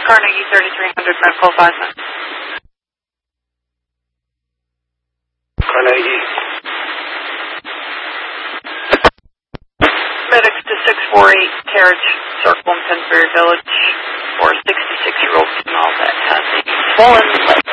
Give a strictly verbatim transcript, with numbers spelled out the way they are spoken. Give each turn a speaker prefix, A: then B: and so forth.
A: Carnegie thirty-three hundred, medical advisement.
B: Carnegie.
A: Medics to six four eight Carriage Circle in Pennsbury Village for a sixty-six-year-old female that has a swollen leg.